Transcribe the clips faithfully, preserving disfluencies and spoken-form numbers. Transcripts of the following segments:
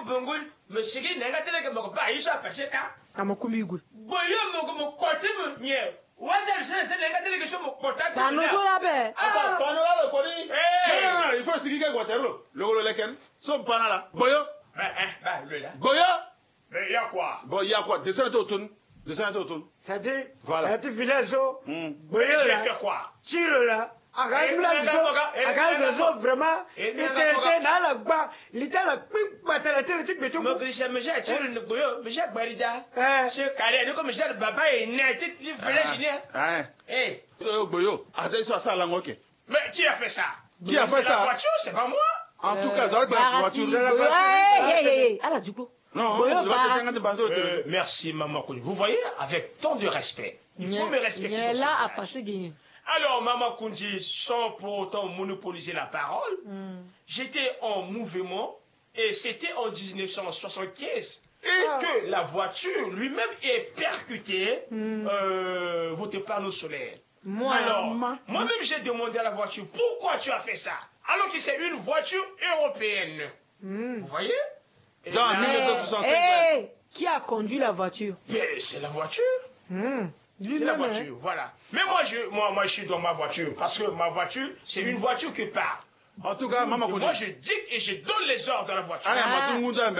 bungul, me sigi nenga tele ke moko ba isa paseka. Amakumigwe. Boyo moko mo kotimu nye. Wanda se se nenga tele ke so mo kotati. Pano so la be. Attends, pano la le koni. Non, non, il faut sigi ke guatero. Le golo leken. So pana la. Boyo. Eh eh, ba le là. Boyo. Mais y a quoi? Bon, y a quoi? Descends ton tourne. Descends ton tourne. Ça dit, voilà. Tu filais ça. Boyo, j'ai fait quoi? Tire là. Agazo vraiment était dans la bas, il était la pipe batala tele tu betu. Mo grisha me ja tire ne boyo, me ja gbarida. Eh, c'est carré, ne comme ça baba est né, tu village né. Hein. Eh, boyo, azay so ça langue OK. Mais qui a fait ça? Qui a fait ça? La voiture, c'est pas moi. En tout cas, ça la voiture de la voiture. Hey hey hey, ala du coup. Non, euh, merci maman. Vous voyez, avec tant de respect, il faut me respecter. Il est là à passer gagner. Alors, Maman Koundji, sans pour autant monopoliser la parole, mm. j'étais en mouvement et c'était en mille neuf cent soixante-quinze et ah. que la voiture lui-même est percutée mm. euh, votre panneau solaire. Moi, alors, moi-même j'ai demandé à la voiture, pourquoi tu as fait ça? Alors que c'est une voiture européenne. Mm. Vous voyez? Et dans là, mille neuf cent soixante-cinq. Hey, qui a conduit la voiture? C'est la voiture. Mm. C'est la voiture, hein? Voilà. Mais moi je, moi, moi, je suis dans ma voiture, parce que ma voiture, c'est une voiture qui part. En tout cas, maman, moi, je dicte et je donne les ordres dans la voiture. Ah,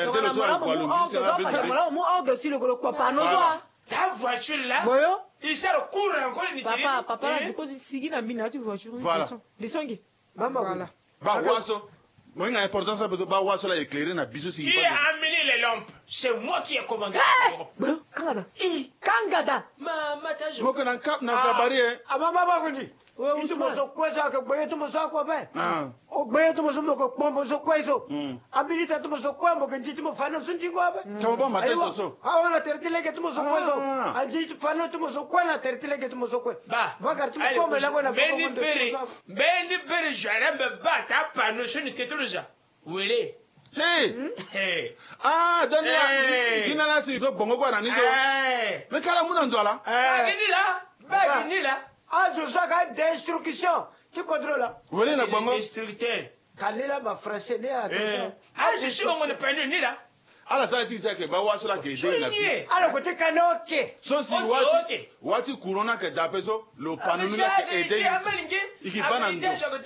ta voiture là, il sert au cours encore une papa, papa, là, du coup, si tu as mis la voiture, voilà. Maman, voilà. Bah, moi, il y a importance à bah, éclairer na biso si. Qui a amené les lampes? C'est moi qui ai commandé. Kangada. Kangada. Ma, ma, ta je. Moi, que na cap na kabari. Ah, maman, maman, dit. Oui, oui, tu m'as dit quoi ça que boye tu m'as dit quoi ben? Ah. O boye tu m'as dit quoi pombo so quoi ça? Abilita tu m'as dit quoi mo que tu m'as fait non sunti quoi ben? Comment bon matin ça? Ah, on a terté les que tu m'as dit quoi ça? Alji tu fais non tu m'as dit quoi la terté les que tu m'as dit quoi? Bah, va garder tu quoi mais là on a pas compris. Beni beni beni j'allais me battre à panneau sur une tête déjà. Où elle est? Hey! Hey! Ah, donne-moi. Qui n'a pas su de bongo quoi nani so? Mais quel amour on doit là? Ah, ni là, bah ni là. Ah, je sais qu'il y a destruction. Tu contrôles là? Où est le bongo? Destructeur. Kalila ma français né à ah, je suis au monde panneau ni là. Ala ça dit ça que bah watch la que j'ai là. Alors côté canot OK. So si watch watch corona que d'après ça le panneau là que aider. Il va nan do.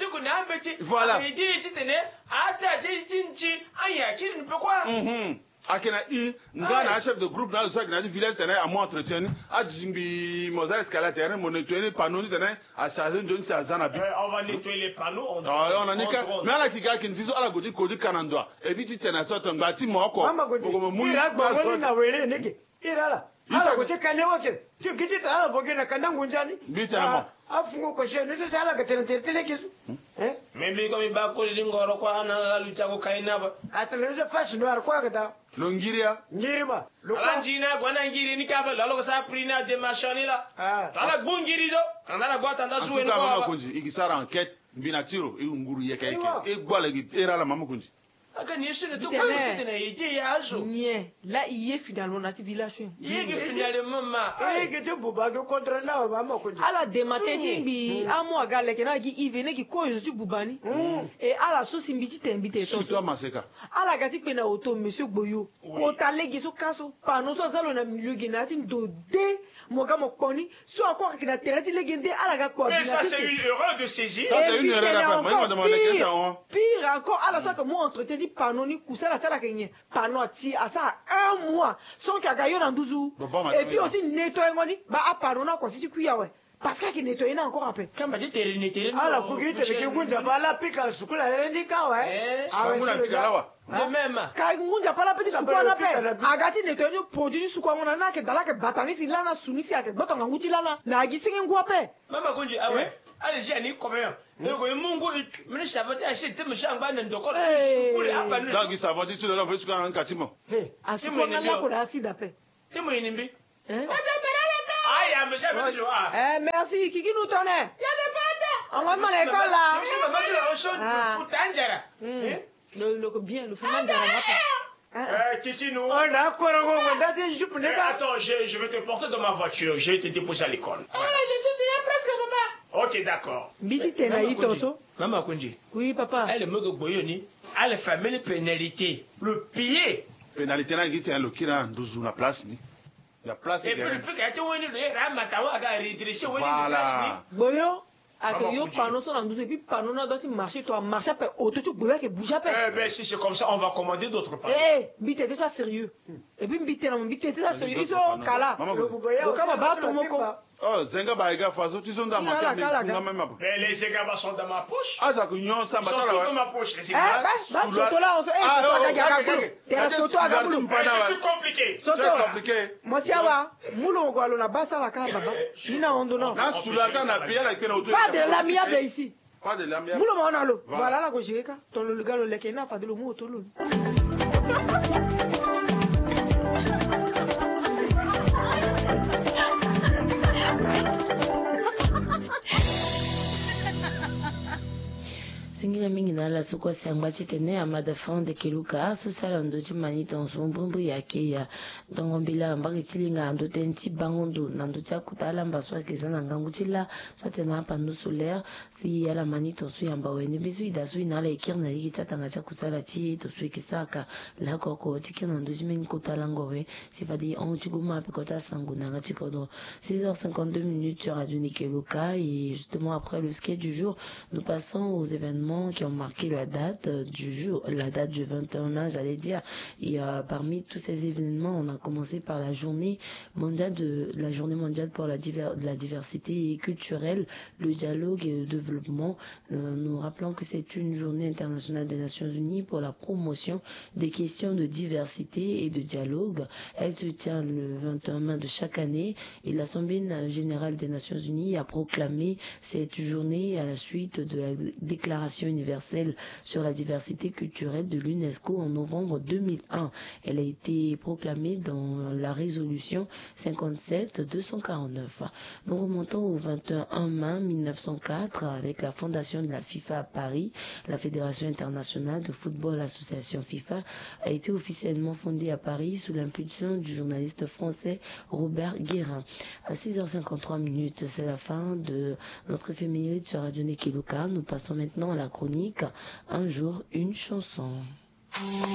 Voilà. Il dit tu tenais ata dit tinchi aya qui ne peut quoi? Mhm. Akena i ngana chef de groupe na ça que na village c'est à moi entretien a jimbi moza escalateur mon nettoyer panneau ni tene a charger njon c'est azana bi. On va nettoyer les panneaux on. Ah on a nika mais ala kiga kin zizo ala godi kodi kanandwa e bi ti tena so ton ngati mo ko. Ko mu ira gbo woni na wele nege. Ira la. Ala godi kanewo ke. Tu kiti ta ala vogena kandangu njani? Bitama. Afungo ko she ne se ala ka tene tele kesu. Eh? Mais bi ko mi ba ko li ngoro ko ana la lucha ko kaina ba. Atele je fashi no ar kwa ka ta. Longiria ngirima alanjina gwana ngiri ni kaba lalo sa prina de machani la tala bungiri zo kandala gwa tanda suwe no mama kunji ikisara enquête binatiro e nguru yeke yeke e gwala gi era la mama kunji aka ni sune to kwa tete ide yazo nie là il est finalement nati village il est finalement ma e ke de buba ke contre la mama kunji ala de mateti bi amo agale ke na gi ivene ki ko yo bubani et ala so simbiti tembite to so maseka ala gati pe na auto monsieur Gboyo ko talegi so kaso pano so zalo na milieu ginati do de moga mo koni so encore que na tereti legende ala ga ko mais ça c'est une erreur de saisie ça c'est une erreur moi me demander que ça on pire encore ala toi que moi entretien dit pano ni kusala sala kenye pano ati asa un mois sans ka yo na nduzu et puis aussi nettoyer ngoni ba a pano na ko si kuya we parce que nettoyer na encore après kamba je tere nettoyer ala kuki tere ke kunja bala pika sukula le ka we ah muna pika lawa de même ka ngunja pala petit sukwa na pe agati nettoyer produit sukwa ngona na ke dala ke batani si lana sunisi ake botonga nguti lana na agisinge ngwa pe mama kunji ah ouais allez j'ai ni combien ngo mungu mini sabati ashite mshanga na ndoko sukule hapa ni dangi sabati tu la vesu kan katimo eh asukwa ngala ko asida pe timo inimbi eh aya monsieur monsieur ah eh merci kiki nous tonne ya de bata on va à l'école là monsieur maman tu la chaud futangera le le bien le futangera euh Titi nous on a korongo nganda te jupe ne ka attends je je vais te porter dans ma voiture je vais te déposer à l'école ah je suis déjà presque maman ok d'accord bisi tena itoso maman Kunji oui papa elle me Gboyo ni elle famille pénalité le pied pénalité na ngiti lo kira nduzu na place ni. La place et puis le plus que tu woni le rama tawa aga redresser woni place ni. Boyo avec yo panneau sur l'endroit et puis panneau na doit marcher toi marcher après auto tu bouger que bouger après. Eh ben si c'est comme ça on va commander d'autres panneaux. Eh bite déjà sérieux. Et puis bite na bite déjà sérieux iso kala. Le kama ba to moko. Oh, Zenga Baïga Faso, tu sont dans ma poche. Mais les Zenga sont dans ma poche. Ah, ça couillon, ça m'a dans ma poche. Eh, bah, soto là, on se. Eh, soto à Gaboulou. C'est compliqué. Soto. Moi, si awa, moulon quoi, la basse à la cave, baba. Ina on donne. Là, sous la canne, la bière, la peine autour. Pas de l'amiable ici. Pas de l'amiable. Moulon on a l'eau. Voilà la gauche, ton le gars le lait, n'a pas de l'eau, mot autour. Singila mingi na la soko sangba chitene amada fonde kiluka susala ndochi mani tonso mbumbu yake ya dongombila mbaki chilinga ando tenti bangondo nando cha kutala mbaswa kizana ngangu chila sote na hapa nusu lea si yala mani tonso yamba wende bisu idasu inala ikirna ikita tanga cha kusala chi tonso ikisaka la koko chikina ndochi mingi kutala ngowe sifadi on chiguma pekota sanguna nga chikodo. six heures cinquante-deux minutes sur Radio Nikeluka et justement après le skate du jour nous passons aux événements qui ont marqué la date du jour, la date du vingt et un mai, j'allais dire. Et euh, parmi tous ces événements, on a commencé par la journée mondiale de la journée mondiale pour la, diver, la diversité culturelle, le dialogue et le développement. Euh, nous rappelons que c'est une journée internationale des Nations Unies pour la promotion des questions de diversité et de dialogue. Elle se tient le vingt et un mai de chaque année et l'Assemblée générale des Nations Unies a proclamé cette journée à la suite de la déclaration universelle sur la diversité culturelle de l'UNESCO en novembre deux mille un. Elle a été proclamée dans la résolution cinquante-sept deux cent quarante-neuf. Nous remontons au vingt et un mai mille neuf cent quatre avec la fondation de la FIFA à Paris. La Fédération internationale de football association FIFA a été officiellement fondée à Paris sous l'impulsion du journaliste français Robert Guérin. À six heures cinquante-trois minutes, c'est la fin de notre éphéméride sur Radio Nikeluka. Nous passons maintenant à la chronique Un jour, une chanson.